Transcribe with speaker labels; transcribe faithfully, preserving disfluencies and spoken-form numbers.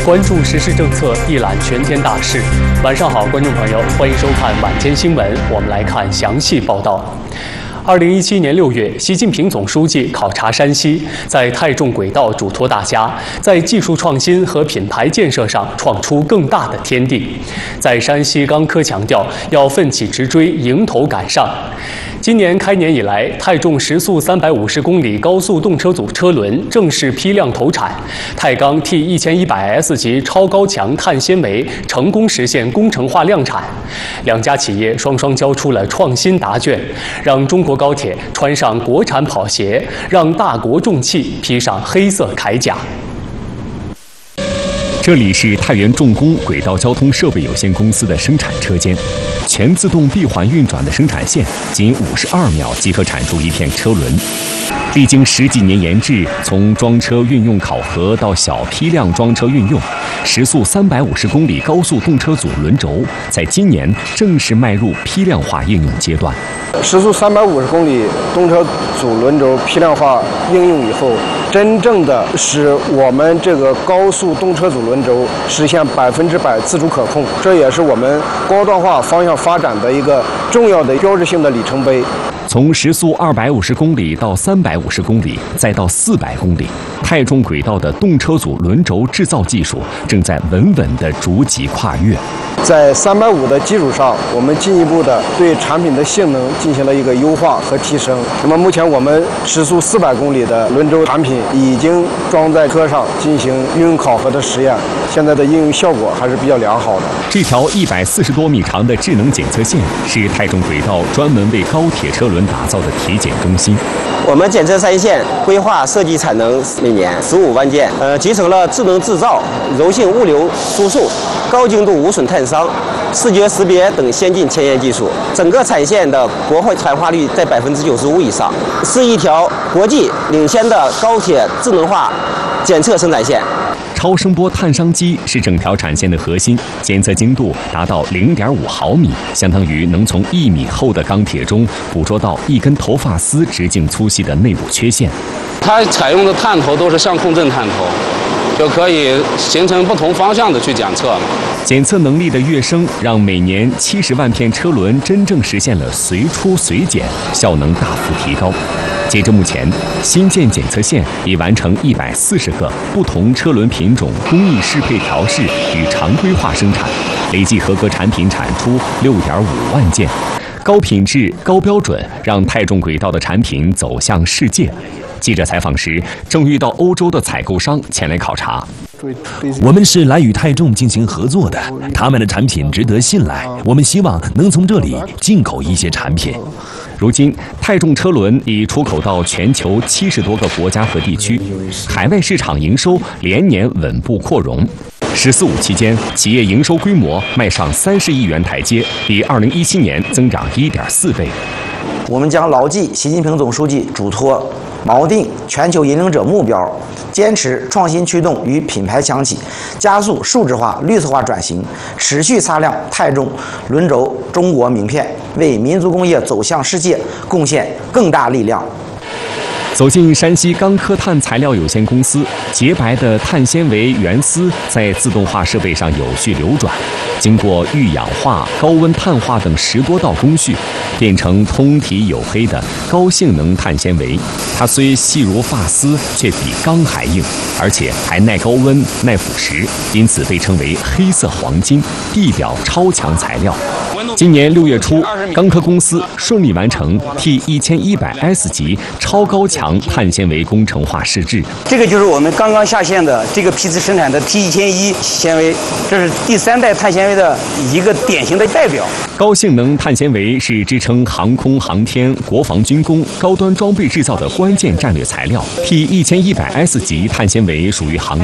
Speaker 1: 关注时事政策，一览全天大事。晚上好，观众朋友，欢迎收看晚间新闻。我们来看详细报道。二零一七年六月，习近平总书记考察山西，在太重轨道嘱托大家，在技术创新和品牌建设上创出更大的天地。在山西钢科强调要奋起直追，迎头赶上。今年开年以来，太重时速三百五十公里高速动车组车轮正式批量投产，太钢 T 一千一百 S 级超高强碳纤维成功实现工程化量产。两家企业双双交出了创新答卷，让中国高铁穿上国产跑鞋，让大国重器披上黑色铠甲。
Speaker 2: 这里是太原重工轨道交通设备有限公司的生产车间，全自动闭环运转的生产线，仅五十二秒即可产出一片车轮。历经十几年研制，从装车运用考核到小批量装车运用，时速三百五十公里高速动车组轮轴，在今年正式迈入批量化应用阶段。
Speaker 3: 时速三百五十公里动车组轮轴批量化应用以后，真正的使我们这个高速动车组轮轴实现百分之百自主可控，这也是我们高端化方向发展的一个重要的标志性的里程碑。
Speaker 2: 从时速二百五十公里到三百五十公里，再到四百公里，太重轨道的动车组轮轴制造技术正在稳稳地逐级跨越。
Speaker 3: 在三百五的基础上，我们进一步的对产品的性能进行了一个优化和提升。那么目前我们时速四百公里的轮轴产品已经装在车上进行应用考核的实验，现在的应用效果还是比较良好的。
Speaker 2: 这条一百四十多米长的智能检测线是太重轨道专门为高铁车轮打造的体检中心。
Speaker 4: 我们检测三线规划设计产能每年十五万件，呃，集成了智能制造、柔性物流输送、高精度无损碳商、视觉识别等先进前沿技术。整个产线的国货产化率在百分之九十五以上，是一条国际领先的高铁智能化检测生产线。
Speaker 2: 超声波探伤机是整条产线的核心，检测精度达到零点五毫米，相当于能从一米厚的钢铁中捕捉到一根头发丝直径粗细的内部缺陷。
Speaker 5: 它采用的探头都是相控阵探头，就可以形成不同方向的去检测了。
Speaker 2: 检测能力的跃升，让每年七十万片车轮真正实现了随出随检，效能大幅提高。截至目前，新建检测线已完成一百四十个不同车轮品种工艺适配调试与常规化生产，累计合格产品产出六点五万件。高品质、高标准，让太重轨道的产品走向世界。记者采访时，正遇到欧洲的采购商前来考察。
Speaker 6: 我们是来与太重进行合作的，他们的产品值得信赖，我们希望能从这里进口一些产品。
Speaker 2: 如今，太重车轮已出口到全球七十多个国家和地区，海外市场营收连年稳步扩容。十四五期间，企业营收规模迈上三十亿元台阶，比二零一七年增长一点四倍。
Speaker 7: 我们将牢记习近平总书记嘱托，锚定全球引领者目标，坚持创新驱动与品牌强起，加速数字化、绿色化转型，持续擦亮太重轮轴中国名片，为民族工业走向世界贡献更大力量。
Speaker 2: 走进山西钢科碳材料有限公司，洁白的碳纤维原丝在自动化设备上有序流转，经过预氧化、高温碳化等十多道工序，变成通体黝黑的高性能碳纤维。它虽细如发丝，却比钢还硬，而且还耐高温、耐腐蚀，因此被称为黑色黄金，地表超强材料。今年六月初，钢科公司顺利完成 T 一千一百 S 级超高强碳纤维工程化试制。
Speaker 8: 这个就是我们刚刚下线的这个批次生产的 T 一千一纤维，这是第三代碳纤维的一个典型的代表。
Speaker 2: 高性能碳纤维是支撑航空航天、国防军工、高端装备制造的关键战略材料。T 一千一百 S 级碳纤维属于行